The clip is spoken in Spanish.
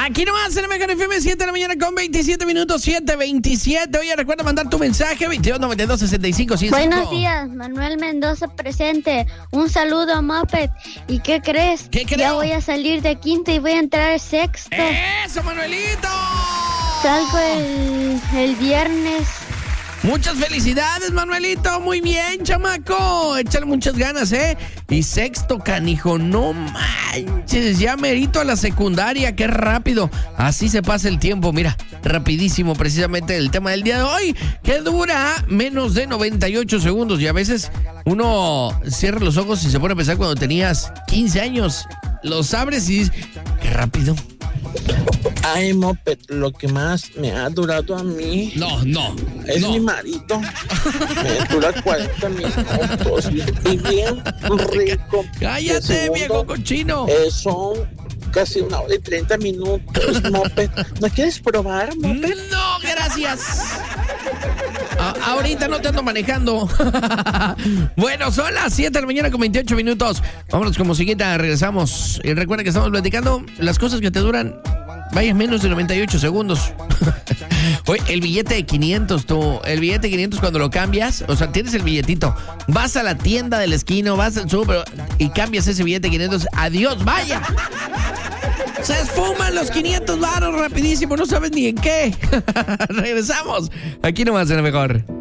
Aquí nomás en el Mejor FM, 7 de la mañana con 27 minutos, 7:27. Oye, recuerda mandar tu mensaje, 2292-65. Buenos días, Manuel Mendoza presente. Un saludo, Moped. ¿Y qué crees? ¿Qué creo? Ya voy a salir de quinto y voy a entrar al sexto. ¡Eso, Manuelito! Salgo el viernes. Muchas felicidades, Manuelito. Muy bien, chamaco. Échale muchas ganas, ¿eh? Y sexto, canijo. No manches. Ya merito a la secundaria. Qué rápido. Así se pasa el tiempo. Mira, rapidísimo. Precisamente el tema del día de hoy, que dura menos de 98 segundos. Y a veces uno cierra los ojos y se pone a pensar cuando tenías 15 años. Los abres y dices, qué rápido. Ay, Moped, lo que más me ha durado a mí es mi marido. Me dura 40 minutos y bien rico. Cállate, viejo cochino. Son casi 1 hora y 30 minutos, Moped. ¿No quieres probar, Moped? No, gracias. Ahorita no te ando manejando. Bueno, son las 7 de la mañana con 28 minutos. Vámonos con musiquita, regresamos. Y recuerda que estamos platicando las cosas que te duran, vaya, menos de 98 segundos. Oye, el billete de 500, el billete de 500 cuando lo cambias, o sea, tienes el billetito, vas a la tienda de la esquina, vas al súper y cambias ese billete de 500, adiós, vaya. Se esfuman los 500 varos rapidísimo, no sabes ni en qué. Regresamos. Aquí nomás en el Mejor.